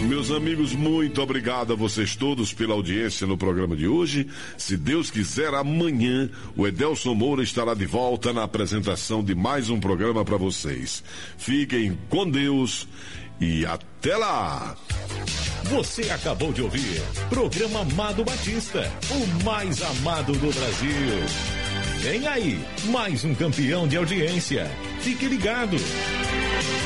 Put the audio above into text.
Meus amigos, muito obrigado a vocês todos pela audiência no programa de hoje. Se Deus quiser, amanhã o Edelson Moura estará de volta na apresentação de mais um programa para vocês. Fiquem com Deus e até lá! Você acabou de ouvir programa Amado Batista, o mais amado do Brasil. Vem aí, mais um campeão de audiência. Fique ligado.